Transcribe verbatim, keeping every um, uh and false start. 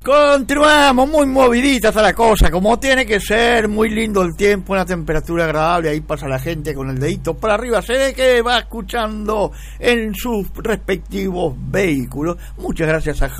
Continuamos, muy movidita está la cosa, como tiene que ser, muy lindo el tiempo, una temperatura agradable, ahí pasa la gente con el dedito para arriba, se ve que va escuchando en sus respectivos vehículos. Muchas gracias a